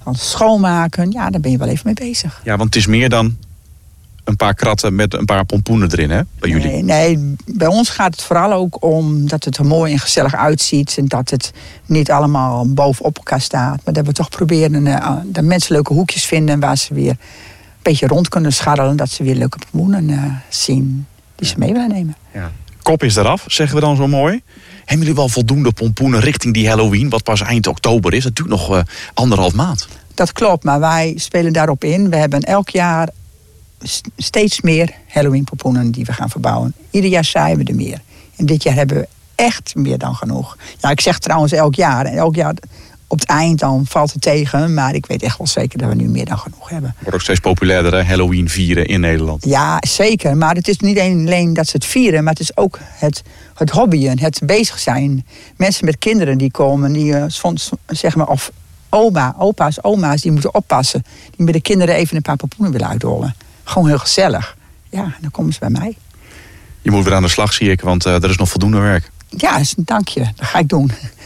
Dan schoonmaken, ja, daar ben je wel even mee bezig. Ja, want het is meer dan een paar kratten met een paar pompoenen erin, hè? Bij jullie? Nee, bij ons gaat het vooral ook om dat het er mooi en gezellig uitziet. En dat het niet allemaal bovenop elkaar staat. Maar dat we toch proberen dat mensen leuke hoekjes vinden waar ze weer een beetje rond kunnen scharrelen. Dat ze weer leuke pompoenen zien die ze mee willen nemen. Ja. Kop is eraf, zeggen we dan zo mooi. Hebben jullie wel voldoende pompoenen richting die Halloween, wat pas eind oktober is? Dat duurt nog 1,5 maand. Dat klopt, maar wij spelen daarop in. We hebben elk jaar steeds meer Halloween pompoenen die we gaan verbouwen. Ieder jaar zaaien we er meer. En dit jaar hebben we echt meer dan genoeg. Ja, ik zeg trouwens elk jaar. En elk jaar op het eind dan valt het tegen. Maar ik weet echt wel zeker dat we nu meer dan genoeg hebben. Wordt ook steeds populairder, hè? Halloween vieren in Nederland. Ja, zeker. Maar het is niet alleen dat ze het vieren. Maar het is ook het hobbyen, het bezig zijn. Mensen met kinderen die komen. Die soms, zeg maar, of opa's, oma's, die moeten oppassen. Die met de kinderen even een paar pompoenen willen uitrollen. Gewoon heel gezellig. Ja, dan komen ze bij mij. Je moet weer aan de slag, zie ik, want er is nog voldoende werk. Ja, dank je. Dat ga ik doen.